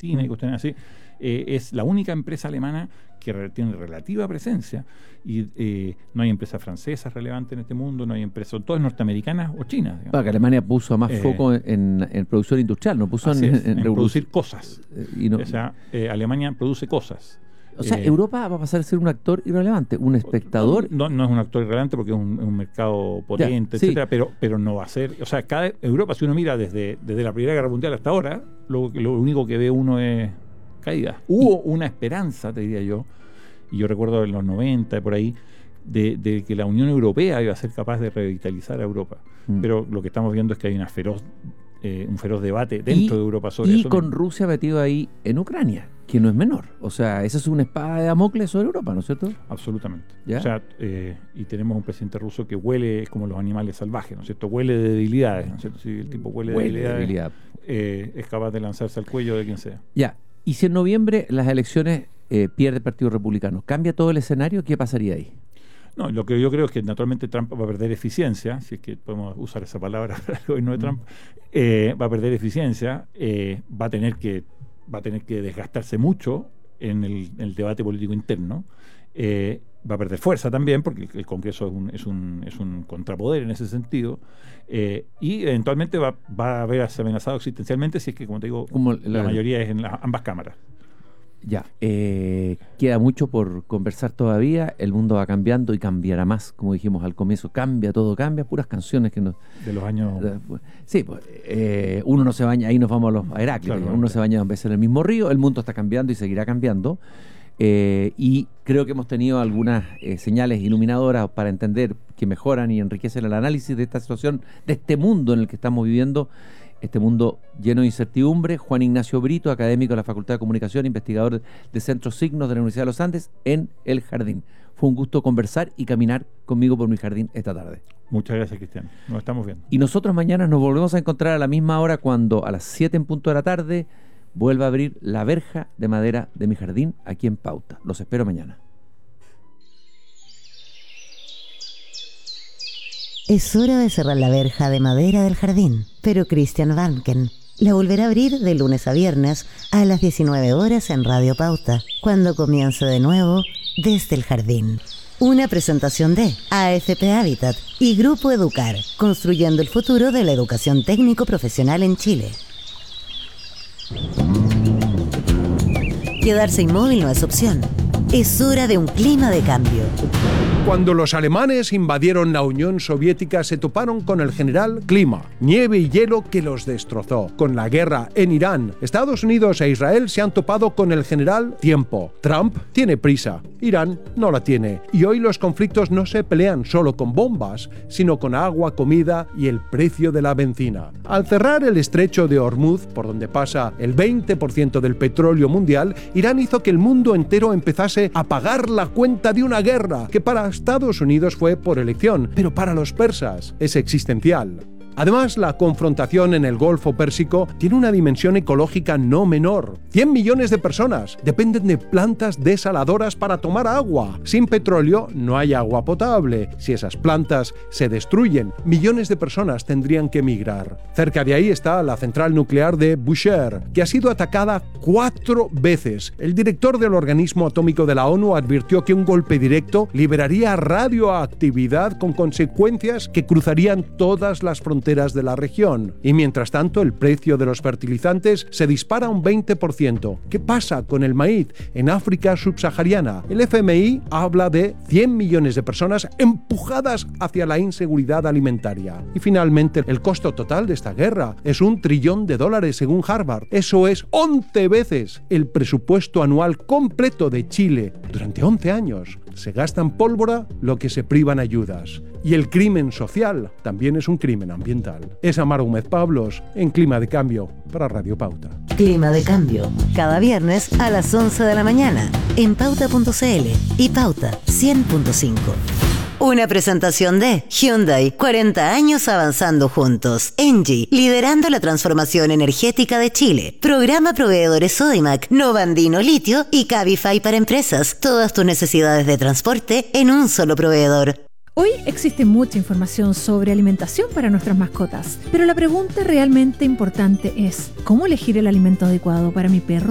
oficinas y cuestiones así. Es la única empresa alemana que tiene relativa presencia y no hay empresas francesas relevantes en este mundo, no hay empresas, todas norteamericanas o chinas. Claro, que Alemania puso más foco en producción industrial, no puso en producir cosas. No, o sea, Alemania produce cosas. O sea, Europa va a pasar a ser un actor irrelevante, un espectador. No es un actor irrelevante porque es un mercado potente, ya, etcétera, pero no va a ser. O sea, Europa, si uno mira desde la Primera Guerra Mundial hasta ahora, lo único que ve uno es caída. Hubo una esperanza, te diría yo, y yo recuerdo en los 90, por ahí, de que la Unión Europea iba a ser capaz de revitalizar a Europa. Pero lo que estamos viendo es que hay un feroz debate dentro de Europa sobre eso. Y con Rusia metido ahí en Ucrania, que no es menor. O sea, esa es una espada de Damocles sobre Europa, ¿no es cierto? Absolutamente. ¿Ya? O sea, y tenemos un presidente ruso que huele como los animales salvajes, ¿no es cierto? Huele de debilidades, ¿no es cierto? Si el tipo huele de debilidad. Es capaz de lanzarse al cuello de quien sea. Ya. Y si en noviembre las elecciones pierde el Partido Republicano, ¿cambia todo el escenario? ¿Qué pasaría ahí? No, lo que yo creo es que naturalmente Trump va a perder eficiencia, si es que podemos usar esa palabra para el gobierno de Trump, va a perder eficiencia, va a tener que desgastarse mucho en el debate político interno, va a perder fuerza también, porque el Congreso es un contrapoder en ese sentido, y eventualmente va a verse amenazado existencialmente si es que, como te digo, la mayoría es en ambas cámaras. Ya, queda mucho por conversar todavía, el mundo va cambiando y cambiará más, como dijimos al comienzo, todo cambia, puras canciones que nos... De los años... Sí, pues, uno no se baña, ahí nos vamos a Heráclitos, claro, uno se baña dos veces en el mismo río, el mundo está cambiando y seguirá cambiando, y creo que hemos tenido algunas señales iluminadoras para entender que mejoran y enriquecen el análisis de esta situación, de este mundo en el que estamos viviendo, este mundo lleno de incertidumbre. Juan Ignacio Brito, académico de la Facultad de Comunicación, investigador de Centro Signos de la Universidad de los Andes, en El Jardín. Fue un gusto conversar y caminar conmigo por mi jardín esta tarde. Muchas gracias, Cristian. Nos estamos viendo. Y nosotros mañana nos volvemos a encontrar a la misma hora cuando a las 7 en punto de la tarde vuelva a abrir la verja de madera de mi jardín aquí en Pauta. Los espero mañana. Es hora de cerrar la verja de madera del jardín, pero Christian Vanken la volverá a abrir de lunes a viernes a las 19 horas en Radio Pauta, cuando comience de nuevo Desde el Jardín. Una presentación de AFP Habitat y Grupo Educar, construyendo el futuro de la educación técnico-profesional en Chile. Quedarse inmóvil no es opción. Es hora de un clima de cambio. Cuando los alemanes invadieron la Unión Soviética se toparon con el general Clima, nieve y hielo que los destrozó. Con la guerra en Irán, Estados Unidos e Israel se han topado con el general Tiempo. Trump tiene prisa, Irán no la tiene. Y hoy los conflictos no se pelean solo con bombas, sino con agua, comida y el precio de la benzina. Al cerrar el estrecho de Hormuz, por donde pasa el 20% del petróleo mundial, Irán hizo que el mundo entero empezase a pagar la cuenta de una guerra que para Estados Unidos fue por elección, pero para los persas es existencial. Además, la confrontación en el Golfo Pérsico tiene una dimensión ecológica no menor. 100 millones de personas dependen de plantas desaladoras para tomar agua. Sin petróleo no hay agua potable. Si esas plantas se destruyen, millones de personas tendrían que emigrar. Cerca de ahí está la central nuclear de Bushehr, que ha sido atacada 4 veces. El director del organismo atómico de la ONU advirtió que un golpe directo liberaría radioactividad con consecuencias que cruzarían todas las fronteras de la región. Y mientras tanto, el precio de los fertilizantes se dispara un 20%. ¿Qué pasa con el maíz en África subsahariana? El FMI habla de 100 millones de personas empujadas hacia la inseguridad alimentaria. Y finalmente, el costo total de esta guerra es $1 trillón según Harvard. Eso es 11 veces el presupuesto anual completo de Chile. Durante 11 años se gasta en pólvora lo que se priva en ayudas. Y el crimen social también es un crimen ambiental. Es Amaro Gómez Pablos en Clima de Cambio para Radio Pauta. Clima de Cambio, cada viernes a las 11 de la mañana en Pauta.cl y Pauta 100.5. Una presentación de Hyundai, 40 años avanzando juntos. Engie, liderando la transformación energética de Chile. Programa Proveedores Sodimac, Novandino Litio y Cabify para empresas. Todas tus necesidades de transporte en un solo proveedor. Hoy existe mucha información sobre alimentación para nuestras mascotas, pero la pregunta realmente importante es: ¿cómo elegir el alimento adecuado para mi perro?